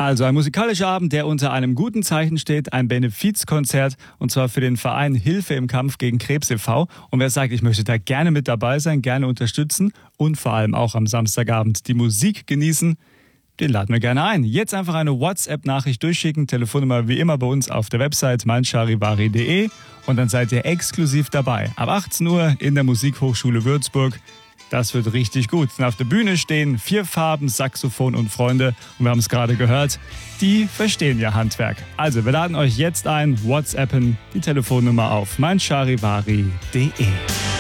Also ein musikalischer Abend, der unter einem guten Zeichen steht, ein Benefizkonzert und zwar für den Verein Hilfe im Kampf gegen Krebs e.V. Und wer sagt, ich möchte da gerne mit dabei sein, gerne unterstützen und vor allem auch am Samstagabend die Musik genießen, den laden wir gerne ein. Jetzt einfach eine WhatsApp-Nachricht durchschicken, Telefonnummer wie immer bei uns auf der Website meincharivari.de und dann seid ihr exklusiv dabei. Ab 18 Uhr in der Musikhochschule Würzburg. Das wird richtig gut. Und auf der Bühne stehen 4 Farben, Saxophon und Freunde. Und wir haben es gerade gehört, die verstehen ihr Handwerk. Also, wir laden euch jetzt ein, WhatsAppen, die Telefonnummer auf meincharivari.de.